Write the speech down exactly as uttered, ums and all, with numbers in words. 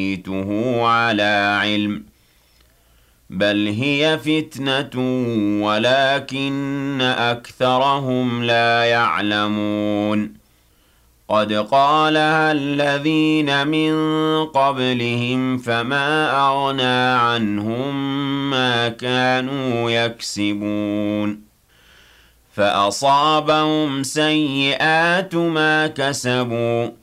أوتيته على علم بل هي فتنة ولكن أكثرهم لا يعلمون قد قالها الذين من قبلهم فما أغنى عنهم ما كانوا يكسبون فأصابهم سيئات ما كسبوا